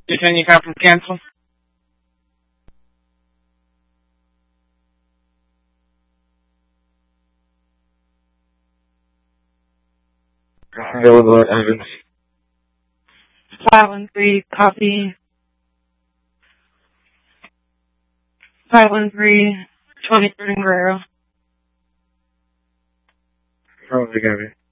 Anything you got from cancel? Lord Evans. 513, copy. 513, 23 Guerrero. Oh, we got it.